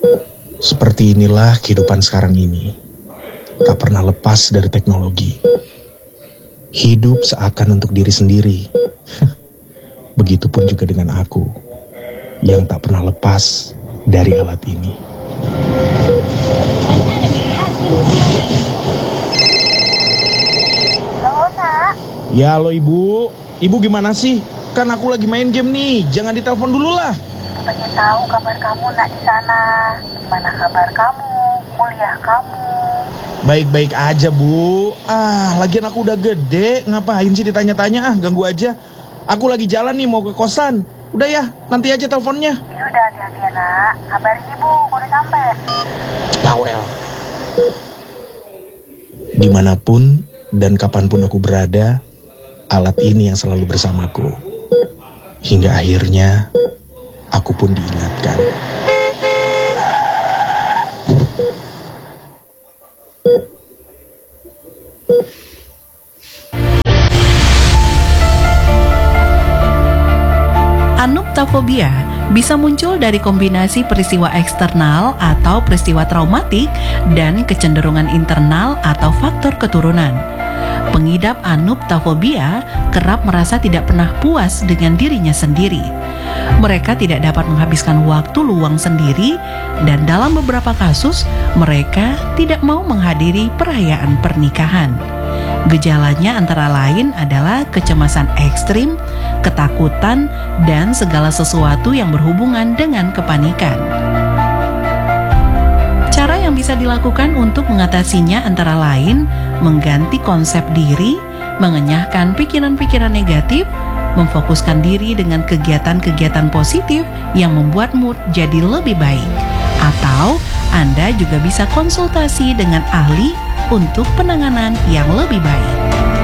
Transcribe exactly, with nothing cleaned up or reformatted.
Seperti inilah kehidupan sekarang ini. Tak pernah lepas dari teknologi. Hidup seakan untuk diri sendiri. Begitupun juga dengan aku, yang tak pernah lepas dari alat ini. Halo, Nak. Ya, halo Ibu. Ibu gimana sih? Kan aku lagi main game nih. Jangan ditelepon dulu lah. Pengen tahu kabar kamu, Nak, di sana. Gimana kabar kamu? Kuliah kamu? Baik-baik aja, Bu. Ah, lagian aku udah gede. Ngapain sih ditanya-tanya? Ah, ganggu aja. Aku lagi jalan nih mau ke kosan. Udah ya, nanti aja teleponnya. Ya udah, hati-hati ya, Nak. Kabarin Ibu, udah sampai. Bawel. Dimanapun dan kapanpun aku berada, alat ini yang selalu bersamaku. Hingga akhirnya, aku pun diingatkan. Anuptafobia bisa muncul dari kombinasi peristiwa eksternal atau peristiwa traumatik dan kecenderungan internal atau faktor keturunan. Pengidap anuptafobia kerap merasa tidak pernah puas dengan dirinya sendiri. Mereka tidak dapat menghabiskan waktu luang sendiri dan dalam beberapa kasus mereka tidak mau menghadiri perayaan pernikahan. Gejalanya antara lain adalah kecemasan ekstrim, ketakutan, dan segala sesuatu yang berhubungan dengan kepanikan. Cara yang bisa dilakukan untuk mengatasinya antara lain mengganti konsep diri, mengenyahkan pikiran-pikiran negatif, memfokuskan diri dengan kegiatan-kegiatan positif yang membuat mood jadi lebih baik. Atau Anda juga bisa konsultasi dengan ahli untuk penanganan yang lebih baik.